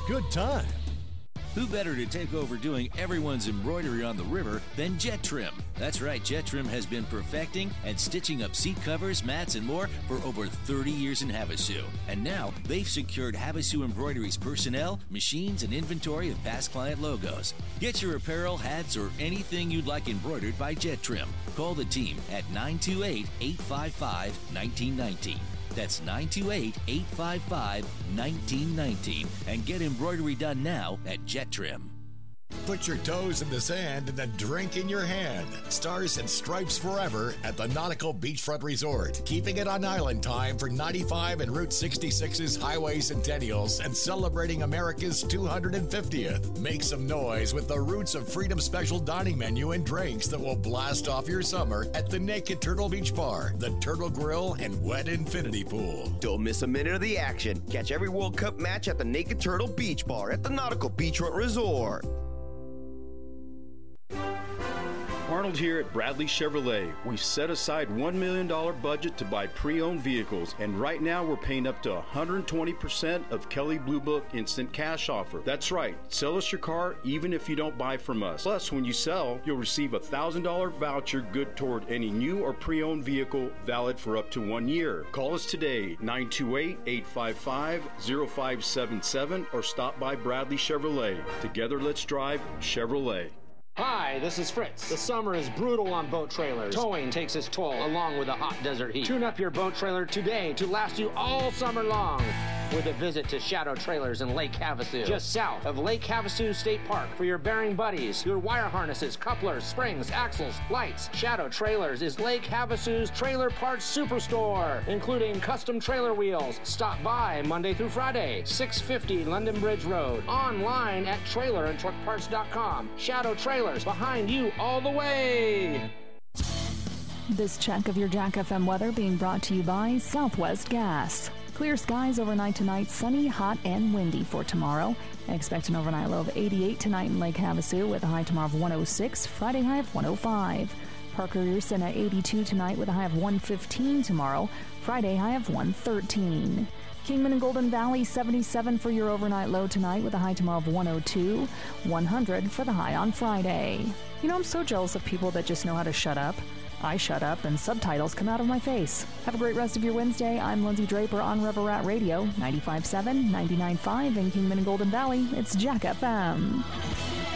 good time. Who better to take over doing everyone's embroidery on the river than Jet Trim? That's right, Jet Trim has been perfecting and stitching up seat covers, mats, and more for over 30 years in Havasu. And now they've secured Havasu Embroidery's personnel, machines, and inventory of past client logos. Get your apparel, hats, or anything you'd like embroidered by Jet Trim. Call the team at 928-855-1919. That's 928-855-1919 and get embroidery done now at Jet Trim. Put your toes in the sand and a drink in your hand. Stars and Stripes forever at the Nautical Beachfront Resort. Keeping it on island time for 95 and Route 66's Highway Centennials and celebrating America's 250th. Make some noise with the Roots of Freedom special dining menu and drinks that will blast off your summer at the Naked Turtle Beach Bar, the Turtle Grill, and Wet Infinity Pool. Don't miss a minute of the action. Catch every World Cup match at the Naked Turtle Beach Bar at the Nautical Beachfront Resort. Arnold here at Bradley Chevrolet. We've set aside $1 million budget to buy pre-owned vehicles, and right now we're paying up to 120% of Kelley Blue Book Instant Cash Offer. That's right, sell us your car even if you don't buy from us. Plus, when you sell, you'll receive a $1,000 voucher good toward any new or pre-owned vehicle valid for up to 1 year. Call us today, 928-855-0577, or stop by Bradley Chevrolet. Together, let's drive Chevrolet. Hi, this is Fritz. The summer is brutal on boat trailers. Towing takes its toll along with the hot desert heat. Tune up your boat trailer today to last you all summer long with a visit to Shadow Trailers in Lake Havasu, just south of Lake Havasu State Park. For your bearing buddies, your wire harnesses, couplers, springs, axles, lights, Shadow Trailers is Lake Havasu's trailer parts superstore, including custom trailer wheels. Stop by Monday through Friday, 650 London Bridge Road. Online at trailerandtruckparts.com. Shadow Trailers, behind you all the way. This check of your Jack FM weather being brought to you by Southwest Gas. Clear skies overnight tonight, sunny, hot, and windy for tomorrow. Expect an overnight low of 88 tonight in Lake Havasu with a high tomorrow of 106, Friday high of 105. Parker-Houston at 82 tonight with a high of 115 tomorrow, Friday high of 113. Kingman and Golden Valley 77 for your overnight low tonight with a high tomorrow of 102, 100 for the high on Friday. You know, I'm so jealous of people that just know how to shut up. I shut up and subtitles come out of my face. Have a great rest of your Wednesday. I'm Lindsay Draper on River Rat Radio, 95.7, 99.5 in Kingman and Golden Valley. It's Jack FM.